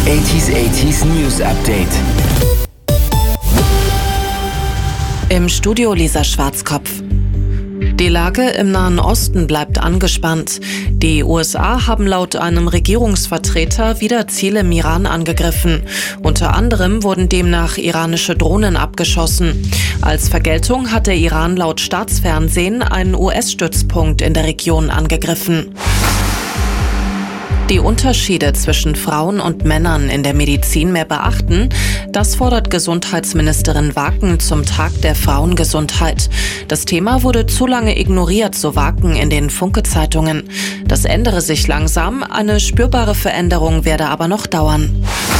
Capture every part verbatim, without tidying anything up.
achtziger achtziger News Update. Im Studio Lisa Schwarzkopf. Die Lage im Nahen Osten bleibt angespannt. Die U S A haben laut einem Regierungsvertreter wieder Ziele im Iran angegriffen. Unter anderem wurden demnach iranische Drohnen abgeschossen. Als Vergeltung hat der Iran laut Staatsfernsehen einen U S-Stützpunkt in der Region angegriffen. Die Unterschiede zwischen Frauen und Männern in der Medizin mehr beachten, das fordert Gesundheitsministerin Waken zum Tag der Frauengesundheit. Das Thema wurde zu lange ignoriert, so Waken in den Funke-Zeitungen. Das ändere sich langsam, eine spürbare Veränderung werde aber noch dauern.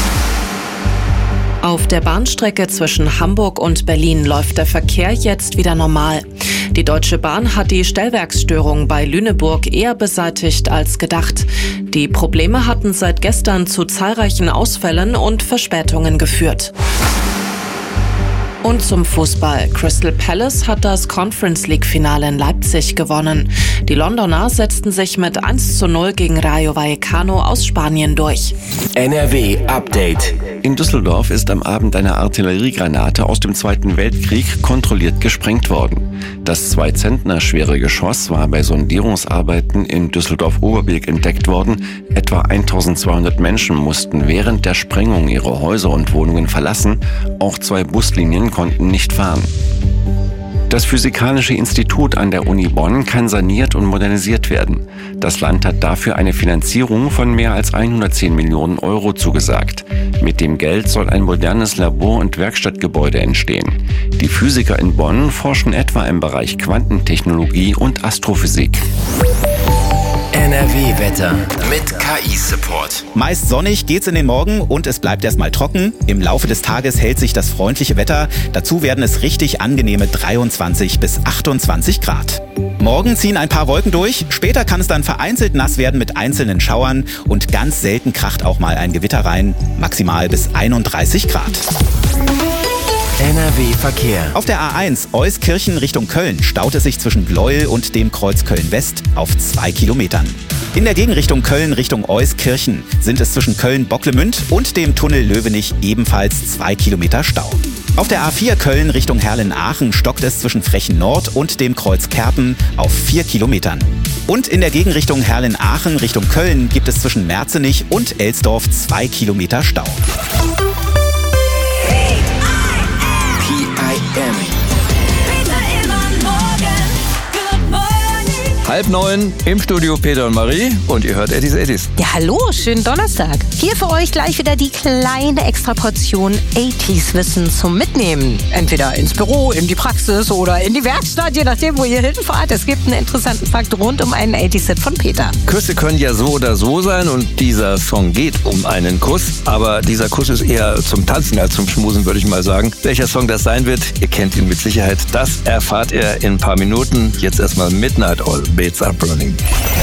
Auf der Bahnstrecke zwischen Hamburg und Berlin läuft der Verkehr jetzt wieder normal. Die Deutsche Bahn hat die Stellwerksstörung bei Lüneburg eher beseitigt als gedacht. Die Probleme hatten seit gestern zu zahlreichen Ausfällen und Verspätungen geführt. Und zum Fußball. Crystal Palace hat das Conference League-Finale in Leipzig gewonnen. Die Londoner setzten sich mit eins zu null gegen Rayo Vallecano aus Spanien durch. N R W Update. In Düsseldorf ist am Abend eine Artilleriegranate aus dem Zweiten Weltkrieg kontrolliert gesprengt worden. Das zwei Zentner schwere Geschoss war bei Sondierungsarbeiten in Düsseldorf-Oberbilk entdeckt worden. Etwa eintausendzweihundert Menschen mussten während der Sprengung ihre Häuser und Wohnungen verlassen. Auch zwei Buslinien konnten nicht fahren. Das Physikalische Institut an der Uni Bonn kann saniert und modernisiert werden. Das Land hat dafür eine Finanzierung von mehr als hundertzehn Millionen Euro zugesagt. Mit dem Geld soll ein modernes Labor- und Werkstattgebäude entstehen. Die Physiker in Bonn forschen etwa im Bereich Quantentechnologie und Astrophysik. N R W-Wetter mit K I-Support. Meist sonnig geht's in den Morgen und es bleibt erstmal trocken. Im Laufe des Tages hält sich das freundliche Wetter. Dazu werden es richtig angenehme dreiundzwanzig bis achtundzwanzig Grad. Morgen ziehen ein paar Wolken durch. Später kann es dann vereinzelt nass werden mit einzelnen Schauern und ganz selten kracht auch mal ein Gewitter rein. Maximal bis einunddreißig Grad. N R W-Verkehr. Auf der A eins Euskirchen Richtung Köln staut es sich zwischen Gleuel und dem Kreuz Köln-West auf zwei Kilometern. In der Gegenrichtung Köln Richtung Euskirchen sind es zwischen Köln-Bocklemünd und dem Tunnel Löwenich ebenfalls zwei Kilometer Stau. Auf der A vier Köln Richtung Herrlen-Aachen stockt es zwischen Frechen Nord und dem Kreuz Kerpen auf vier Kilometern. Und in der Gegenrichtung Herrlen-Aachen Richtung Köln gibt es zwischen Merzenich und Elsdorf zwei Kilometer Stau. Halb neun im Studio Peter und Marie und ihr hört Eddies Eddies. Ja, hallo, schönen Donnerstag. Hier für euch gleich wieder die kleine Extraportion achtziger-Wissen zum Mitnehmen. Entweder ins Büro, in die Praxis oder in die Werkstatt, je nachdem, wo ihr hinfahrt. Es gibt einen interessanten Fakt rund um einen achtziger-Hit von Peter. Küsse können ja so oder so sein und dieser Song geht um einen Kuss. Aber dieser Kuss ist eher zum Tanzen als zum Schmusen, würde ich mal sagen. Welcher Song das sein wird, ihr kennt ihn mit Sicherheit. Das erfahrt ihr in ein paar Minuten. Jetzt erstmal Midnight Oil. Beats are burning.